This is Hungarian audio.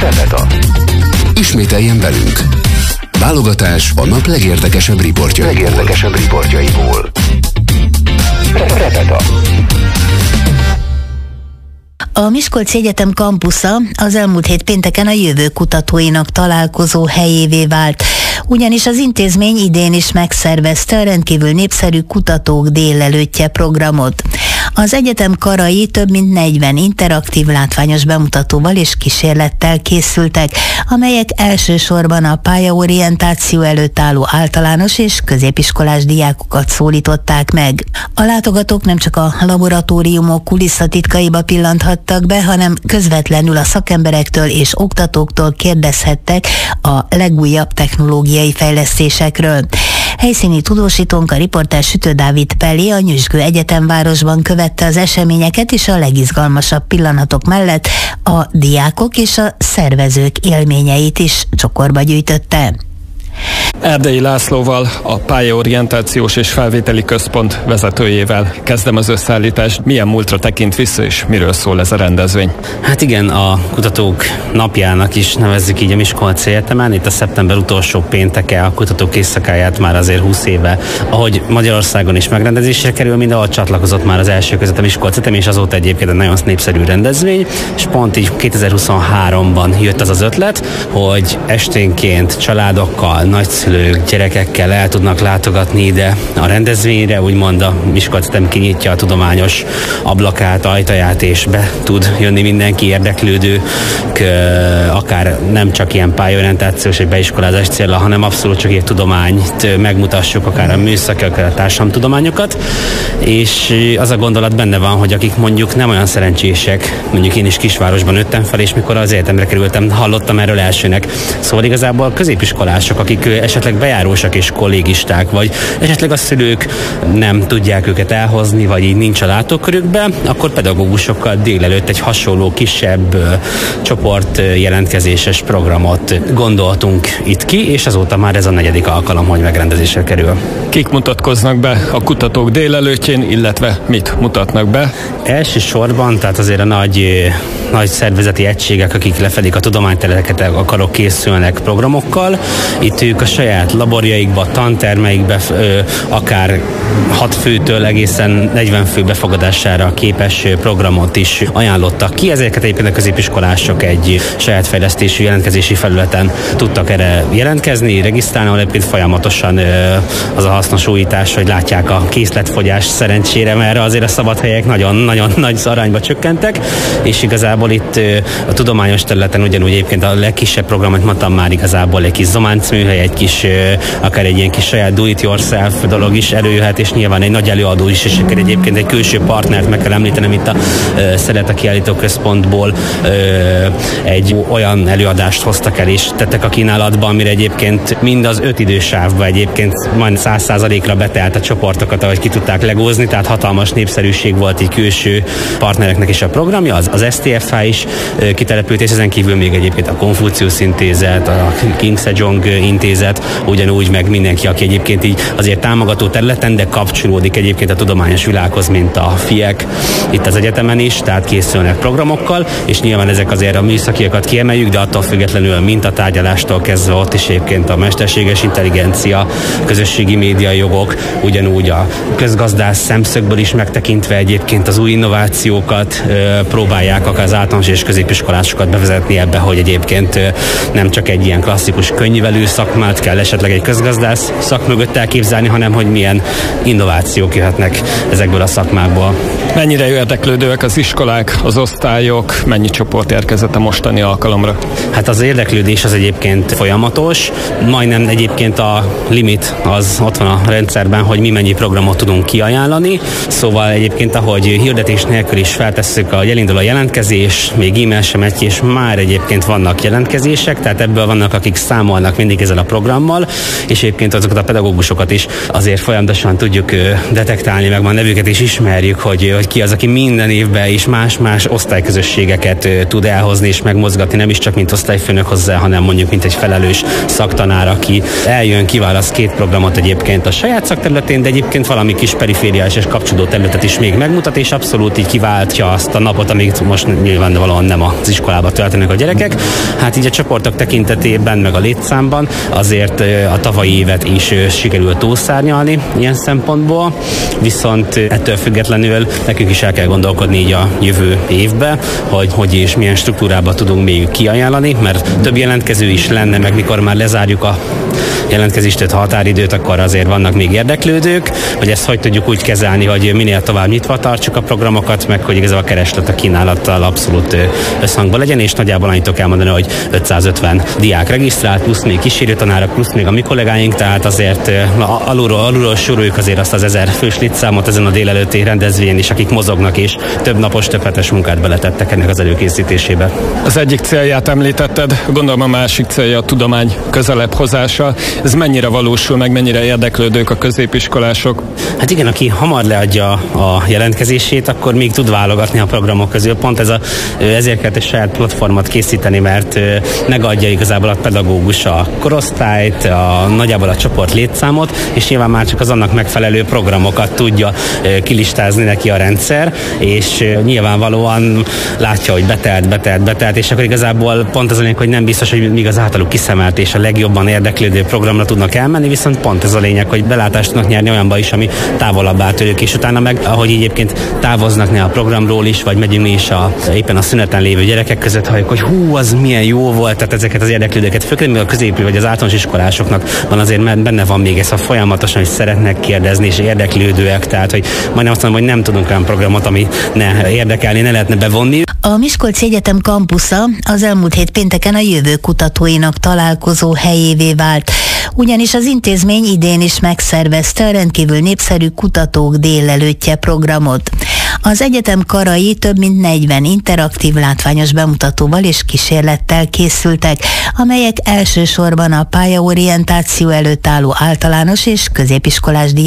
Repeta. Ismételjen velünk. Válogatás a nap legérdekesebb riportjaiból. Repeta. A Miskolci Egyetem kampusza az elmúlt hét pénteken a jövő kutatóinak találkozó helyévé vált, ugyanis az intézmény idén is megszervezte a rendkívül népszerű Kutatók Délelőttje programot. Az egyetem karai több mint 40 interaktív látványos bemutatóval és kísérlettel készültek, amelyek elsősorban a pályaorientáció előtt álló általános és középiskolás diákokat szólították meg. A látogatók nem csak a laboratóriumok kulisszatitkaiba pillanthattak be, hanem közvetlenül a szakemberektől és oktatóktól kérdezhettek a legújabb technológiai fejlesztésekről. Helyszíni tudósítónk, a riporter Sütő Dávid Peli a Nyüzsgő Egyetemvárosban követte az eseményeket, és a legizgalmasabb pillanatok mellett a diákok és a szervezők élményeit is csokorba gyűjtötte. Erdei Lászlóval, a Pályaorientációs és Felvételi Központ vezetőjével kezdem az összeállítást. Milyen múltra tekint vissza, és miről szól ez a rendezvény? Hát igen, a Kutatók Napjának is nevezzük így a Miskolci Egyetemen. Itt a szeptember utolsó pénteke, a Kutatók Éjszakáját már azért 20 éve, ahogy Magyarországon is megrendezésre kerül, mindenhol csatlakozott már az első között a Miskolci Egyetem, és azóta egyébként egy nagyon népszerű rendezvény, és pont így 2023-ban jött az ötlet, hogy esténként családokkal, nagyszülők, gyerekekkel el tudnak látogatni ide a rendezvényre, úgymond a Miskolci Egyetem kinyitja a tudományos ablakát, ajtaját, és be tud jönni mindenki érdeklődő, akár nem csak ilyen pályaorientációs vagy beiskolázás célra, hanem abszolút csak ilyen tudományt megmutassuk, akár a műszaki, akár a társadalomtudományokat, és az a gondolat benne van, hogy akik mondjuk nem olyan szerencsések, mondjuk én is kisvárosban nőttem fel, és mikor az egyetemre kerültem, hallottam erről elsőnek. Szóval igazából középiskolások, akik esetleg bejárósak és kollégisták, vagy esetleg a szülők nem tudják őket elhozni, vagy így nincs a látókörükbe, akkor pedagógusokkal délelőtt egy hasonló kisebb csoport jelentkezéses programot gondoltunk itt ki, és azóta már ez a 4. alkalom, hogy megrendezésre kerül. Kik mutatkoznak be a Kutatók Délelőttjén, illetve mit mutatnak be? Elsősorban, tehát azért a nagy szervezeti egységek, akik lefedik a tudományterületeket, akarok készülnek programokkal. Itt ők a saját laborjaikba, tantermeikbe, akár 6 főtől egészen 40 fő befogadására képes programot is ajánlottak ki. Ezeket egyébként a középiskolások egy saját fejlesztésű jelentkezési felületen tudtak erre jelentkezni, regisztrálni, ahol egyébként folyamatosan az a hasznos újítás, hogy látják a készletfogyást szerencsére, mert azért a szabadhelyek nagyon-nagyon nagy arányba csökkentek, és igazából itt a tudományos területen ugyanúgy egyébként a legkisebb programot mondtam már, igazából egy kis zománcműhely, egy kis, akár egy ilyen kis saját do-it-yourself dolog is előjöhet, és nyilván egy nagy előadó is, és egyébként egy külső partnert meg kell említenem itt a Szeret a Kiállító Központból egy olyan előadást hoztak el, és tettek a kínálatban, amire egyébként mind az 5 idősávban egyébként majd 100%-ra betelt a csoportokat, ahogy ki tudták legózni, tehát hatalmas népszerűség volt így külső partnereknek is a programja, az STFH is kitelepült, és ezen kívül még egyébként a Konfuciusz Intézet, a King Sejong Intézet, ugyanúgy meg mindenki, aki egyébként így azért támogató területen, de kapcsolódik egyébként a tudományos világhoz, mint a FIEK itt az egyetemen is, tehát készülnek programokkal, és nyilván ezek azért a műszakiakat kiemeljük, de attól függetlenül a mintatárgyalástól kezdve ott is egyébként a mesterséges intelligencia, közösségi média jogok, ugyanúgy a közgazdász szemszögből is megtekintve egyébként az új innovációkat próbálják akár az általános és középiskolásokat bevezetni ebbe, hogy egyébként nem csak egy ilyen klasszikus könyvelő szakmát kell esetleg egy közgazdász szak mögött elképzelni, hanem hogy milyen innovációk jöhetnek ezekből a szakmákból. Mennyire érdeklődőek az iskolák, az osztályok, mennyi csoport érkezett a mostani alkalomra? Hát az érdeklődés az egyébként folyamatos, majdnem egyébként a limit az ott van a rendszerben, hogy mi mennyi programot tudunk kiajánlani, szóval egyébként ahogy hirdetés nélkül is feltesszük, hogy elindul a jelentkezés, még e-mail sem megy ki, és már egyébként vannak jelentkezések, tehát ebből vannak, akik számolnak mindig ezzel a programmal, és egyébként azokat a pedagógusokat is azért folyamatosan tudjuk detektálni, meg a nevüket is ismerjük, hogy ki az, aki minden évben is más-más osztályközösségeket tud elhozni és megmozgatni, nem is csak mint osztályfőnök hozzá, hanem mondjuk mint egy felelős szaktanár, aki eljön, kiválaszt 2 programot egyébként a saját szakterületén, de egyébként valami kis perifériás és kapcsolódó területet is még megmutat, és abszolút így kiváltja azt a napot, amit most nyilvánvalóan nem az iskolába töltenek a gyerekek. Hát így a csoportok tekintetében, meg a létszámban azért a tavalyi évet is sikerült túlszárnyalni ilyen szempontból, viszont ettől függetlenül nekünk is el kell gondolkodni így a jövő évben, hogy és milyen struktúrába tudunk még kiajánlani, mert több jelentkező is lenne, meg mikor már lezárjuk a jelentkezést, határidőt, akkor azért vannak még érdeklődők, hogy ezt hogy tudjuk úgy kezelni, hogy minél tovább nyitva tartsuk a programokat, meg hogy igazából a kereslet a kínálattal abszolút összhangban legyen, és nagyjából annyit tudok elmondani, hogy 550 diák regisztrált, plusz még kísérőtanárok, plusz még a mi kollégáink, tehát azért alulról soroljuk azért azt az 1000 fős létszámot ezen a délelőtti rendezvényen is, akik mozognak és több napos, több hetes munkát beletettek ennek az előkészítésébe. Az egyik célját említetted, gondolom a másik célja a tudomány közelebb hozása. Ez mennyire valósul meg, mennyire érdeklődők a középiskolások? Hát igen, aki hamar leadja a jelentkezését, akkor még tud válogatni a programok közül. Pont ezért kellett egy saját platformot készíteni, mert megadja igazából a pedagógus a korosztályt, nagyjából a csoport létszámot, és nyilván már csak az annak megfelelő programokat tudja kilistázni neki a rendszer, és nyilvánvalóan látja, hogy betelt, és akkor igazából pont az a lényeg, hogy nem biztos, hogy még az általuk kiszemelt és a legjobban érdeklődő programra tudnak elmenni, viszont pont ez a lényeg, hogy belátást tudnak nyerni olyanba is, ami távolabb áll tőlük, és utána meg, ahogy egyébként távoznak ne a programról is, vagy megyünk mi is éppen a szüneten lévő gyerekek között, hogy hú, az milyen jó volt, tehát ezeket az érdeklődőket, főként még a középi vagy az általános iskolásoknak van azért benne van még ez a folyamatosan, hogy szeretnek kérdezni, és érdeklődőek, tehát hogy majdnem azt mondom, hogy nem tudunk olyan programot, ami ne érdekelni, ne lehetne bevonni. A Miskolci Egyetem kampusza az elmúlt hét pénteken a jövő kutatóinak találkozó helyévé vált, ugyanis az intézmény idén is megszervezte a rendkívül népszerű Kutatók Délelőttje programot. Az egyetem karai több mint 40 interaktív látványos bemutatóval és kísérlettel készültek, amelyek elsősorban a pályaorientáció előtt álló általános és középiskolás